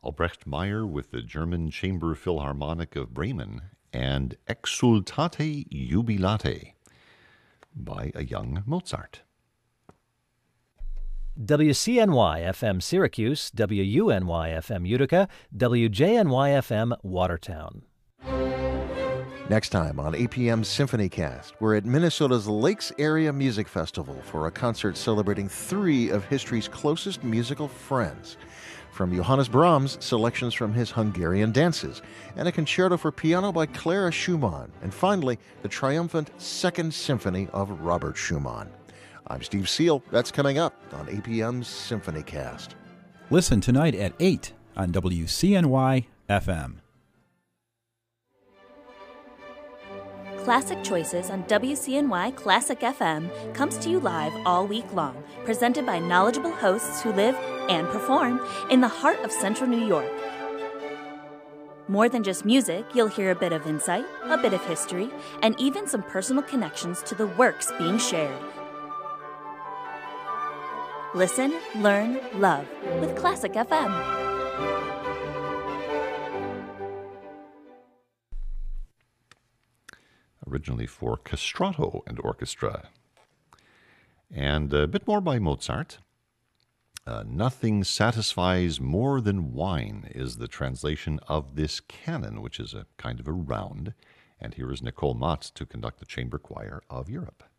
Albrecht Meyer with the German Chamber Philharmonic of Bremen, and Exsultate Jubilate by a young Mozart. WCNY-FM Syracuse, WUNY-FM Utica, WJNY-FM Watertown. Next time on APM SymphonyCast, we're at Minnesota's Lakes Area Music Festival for a concert celebrating three of history's closest musical friends. From Johannes Brahms, selections from his Hungarian dances, and a concerto for piano by Clara Schumann, and finally, the triumphant Second Symphony of Robert Schumann. I'm Steve Seal. That's coming up on APM's SymphonyCast. Listen tonight at 8 on WCNY-FM. Classic Choices on WCNY Classic FM comes to you live all week long, presented by knowledgeable hosts who live and perform in the heart of Central New York. More than just music, you'll hear a bit of insight, a bit of history, and even some personal connections to the works being shared. Listen, learn, love with Classic FM. Originally for castrato and orchestra. And a bit more by Mozart. Nothing satisfies more than wine is the translation of this canon, which is a kind of a round. And here is Nicole Mott to conduct the chamber choir of Europe.